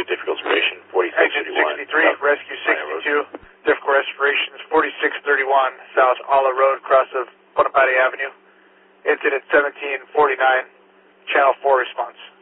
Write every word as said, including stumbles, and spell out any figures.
difficult respiration, forty-six Exit thirty-one. sixty-three, Rescue sixty-two, difficult respirations, forty-six thirty-one, South Alla Road, cross of Bonaparte Avenue. Incident seventeen forty-nine, Channel four response.